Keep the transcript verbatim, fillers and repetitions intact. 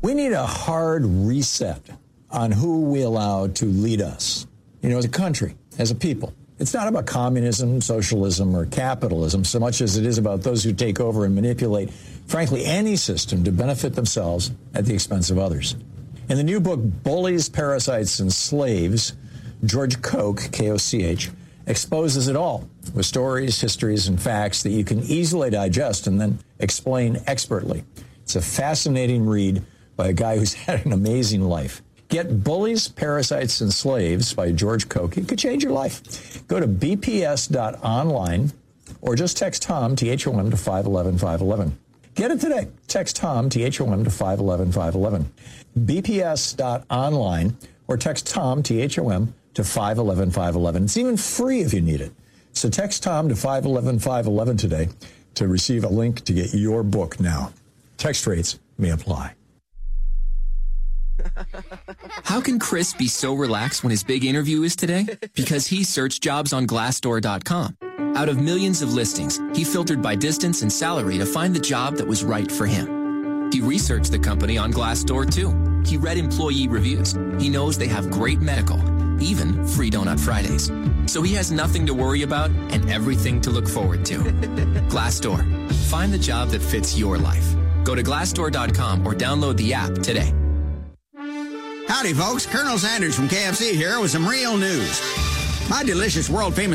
We need a hard reset on who we allow to lead us, you know, as a country, as a people. It's not about communism, socialism, or capitalism so much as it is about those who take over and manipulate, frankly, any system to benefit themselves at the expense of others. In the new book, Bullies, Parasites, and Slaves, George Koch, K O C H, exposes it all with stories, histories, and facts that you can easily digest and then explain expertly. It's a fascinating read by a guy who's had an amazing life. Get Bullies, Parasites, and Slaves by George Koch. It could change your life. Go to b p s dot online or just text Tom, T H O M, to five one one, five one one. Get it today. Text Tom, T H O M, to five one one, five one one. b p s dot online or text Tom, T H O M, to five one one, five one one. It's even free if you need it. So text Tom to five one one, five one one today to receive a link to get your book now. Text rates may apply. How can Chris be so relaxed when his big interview is today? Because he searched jobs on Glassdoor dot com. Out of millions of listings, he filtered by distance and salary to find the job that was right for him. He researched the company on Glassdoor too. He read employee reviews. He knows they have great medical, even free Donut Fridays. So he has nothing to worry about and everything to look forward to. Glassdoor. Find the job that fits your life. Go to Glassdoor dot com or download the app today. Howdy, folks. Colonel Sanders from K F C here with some real news. My delicious world-famous